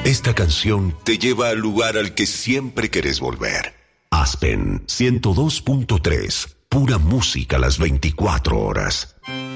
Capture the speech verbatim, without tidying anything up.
Esta canción te lleva al lugar al que siempre querés volver. Aspen ciento dos punto tres, pura música las veinticuatro horas.